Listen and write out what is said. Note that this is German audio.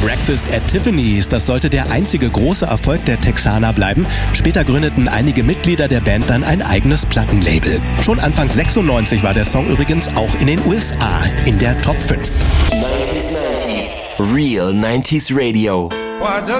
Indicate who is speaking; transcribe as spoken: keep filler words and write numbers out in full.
Speaker 1: Breakfast at Tiffany's, das sollte der einzige große Erfolg der Texaner bleiben. Später gründeten einige Mitglieder der Band dann ein eigenes Plattenlabel. Schon Anfang sechsundneunzig war der Song übrigens auch in den U S A in der Top fünf.
Speaker 2: Real nineties Radio.